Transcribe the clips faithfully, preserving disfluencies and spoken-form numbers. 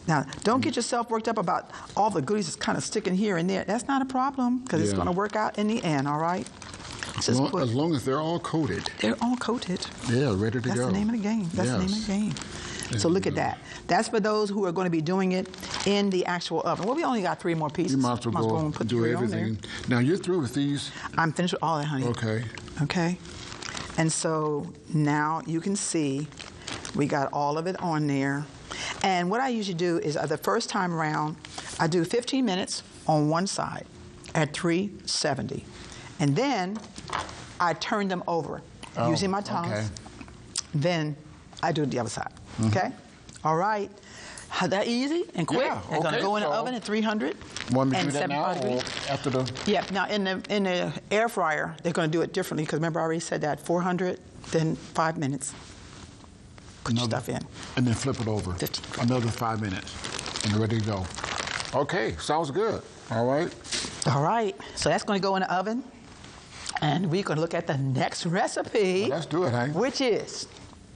Now, don't get yourself worked up about all the goodies that's kind of sticking here and there. That's not a problem because yeah. it's going to work out in the end, all right? Just long, put, as long as they're all coated. They're all coated. Yeah, ready to that's go. That's the name of the game. That's yes. the name of the game. There so look at that. That's for those who are going to be doing it in the actual oven. Well, we only got three more pieces. You might as well, might go, go and put do three everything. On there. Now, you're through with these? I'm finished with all that, honey. Okay. Okay. And so now you can see we got all of it on there. And what I usually do is uh, the first time around, I do fifteen minutes on one side at three seventy. And then I turn them over oh, using my tongs. Okay. Then I do the other side. Mm-hmm. Okay? All right. How that easy and quick? Yeah, They're okay, going to go in so the oven at three hundred. Want me to and do that now or after the? Yeah. Now in the in the air fryer, they're going to do it differently because remember I already said that four hundred, then five minutes. Put Another, your stuff in. And then flip it over. fifteen. Another five minutes. And ready to go. Okay, sounds good. All right. All right. So that's going to go in the oven. And we're going to look at the next recipe. Well, let's do it, Hank. Which is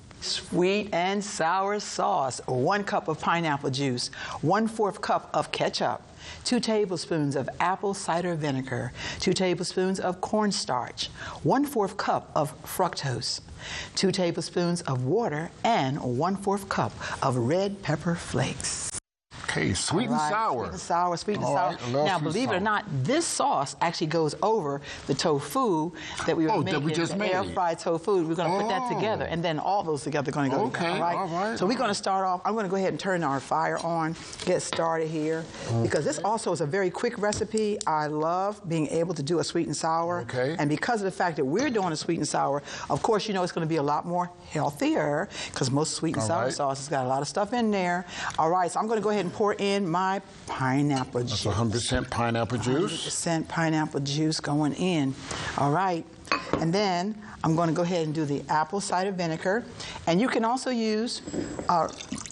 sweet and sour sauce. One cup of pineapple juice. One-fourth cup of ketchup. Two tablespoons of apple cider vinegar. Two tablespoons of cornstarch. One-fourth cup of fructose. Two tablespoons of water. And one-fourth cup of red pepper flakes. Okay, sweet and right. sour. Sweet and sour, sweet and All sour. Right. Now, believe it or not, this sauce actually goes over the tofu that we were oh, making. that we just the made. air fried tofu. We're going to oh. put that together, and then all those together are going to go okay, together. All right? all right. So we're going to start off. I'm going to go ahead and turn our fire on, get started here, okay. because this also is a very quick recipe. I love being able to do a sweet and sour. Okay. And because of the fact that we're doing a sweet and sour, of course, you know it's going to be a lot more healthier because most sweet and all sour right. sauce has got a lot of stuff in there. All right, so I'm going to go ahead and pour in my pineapple juice. That's one hundred percent pineapple juice. one hundred percent pineapple juice going in. All right. And then I'm going to go ahead and do the apple cider vinegar. And you can also use uh,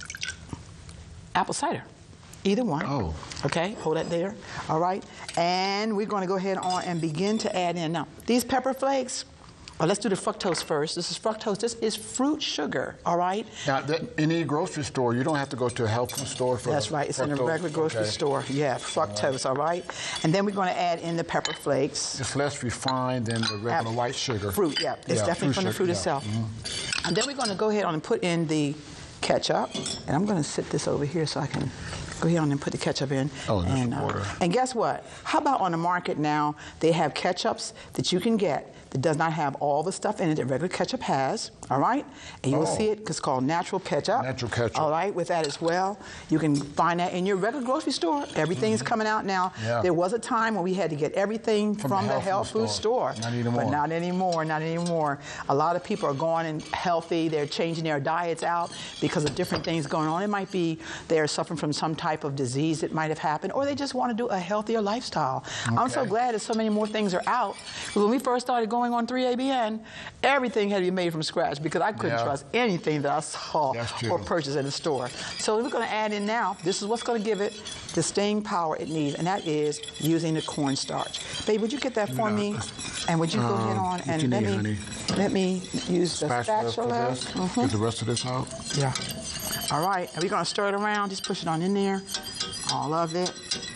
apple cider. Either one. Oh. Okay, hold that there. All right. And we're going to go ahead on and begin to add in. Now, these pepper flakes, well, let's do the fructose first. This is fructose. This is fruit sugar, all right? Now, that, in any grocery store, you don't have to go to a health food store for That's right. It's fructose. In a regular grocery okay. store. Yeah, fructose, all right. all right? And then we're going to add in the pepper flakes. It's less refined than the regular App white sugar. Fruit, yeah. It's yeah, definitely from the fruit yeah. itself. Mm-hmm. And then we're going to go ahead on and put in the ketchup. And I'm going to sit this over here so I can go ahead on and put the ketchup in. Oh, and, and, uh, water. and guess what? How about on the market now, they have ketchups that you can get that does not have all the stuff in it that regular ketchup has, all right? And you'll oh. see it because it's called natural ketchup. Natural ketchup. All right, with that as well. You can find that in your regular grocery store. Everything's mm-hmm. coming out now. Yeah. There was a time when we had to get everything from, from the, the health food store. store. Not anymore. But not anymore, not anymore. A lot of people are going and healthy. They're changing their diets out because of different things going on. It might be they're suffering from some type of disease that might have happened, or they just want to do a healthier lifestyle. Okay. I'm so glad that so many more things are out. When we first started going on three A B N, everything had to be made from scratch because I couldn't yeah. trust anything that I saw or purchased in the store. So we're going to add in now, this is what's going to give it the staying power it needs, and that is using the cornstarch. Babe, would you get that for no. me? And would you go ahead on um, and let need, me honey? let me use the spatula. spatula. For mm-hmm. Get the rest of this out. Yeah. All right, and we're going to stir it around. Just push it on in there, all of it.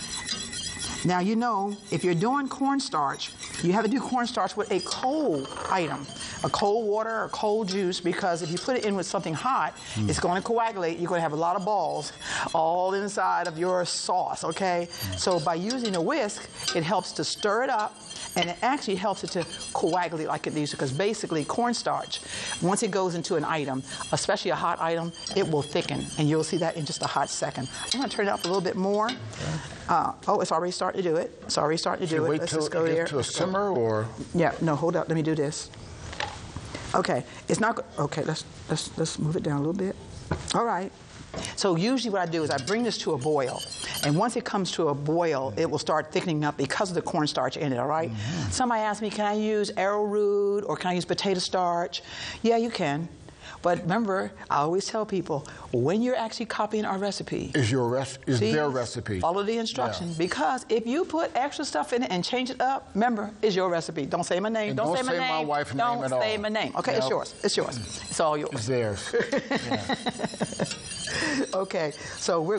Now, you know, if you're doing cornstarch, you have to do cornstarch with a cold item, a cold water or cold juice, because if you put it in with something hot, mm. it's going to coagulate. You're going to have a lot of balls all inside of your sauce, okay? Mm. So by using a whisk, it helps to stir it up, and it actually helps it to coagulate like it needs to, because basically cornstarch, once it goes into an item, especially a hot item, it will thicken, and you'll see that in just a hot second. I'm going to turn it up a little bit more. Okay. Uh, oh, it's already starting to do it. It's already starting to do it. Wait Let's till just go it there. to a simmer, or? Yeah, no, hold up. Let me do this. Okay, it's not, okay, let's, let's, let's move it down a little bit. All right. So usually what I do is I bring this to a boil. And once it comes to a boil, it will start thickening up because of the cornstarch in it, all right? Mm-hmm. Somebody asked me, can I use arrowroot or can I use potato starch? Yeah, you can. But remember, I always tell people, when you're actually copying our recipe, is your res is see, their recipe. Follow the instructions, yeah. because if you put extra stuff in it and change it up, remember, it's your recipe. Don't say my name. Don't, don't say my say name. my wife's don't name at say all. Say my name. Okay, no. it's yours. It's yours. It's all yours. It's theirs. Okay, so we're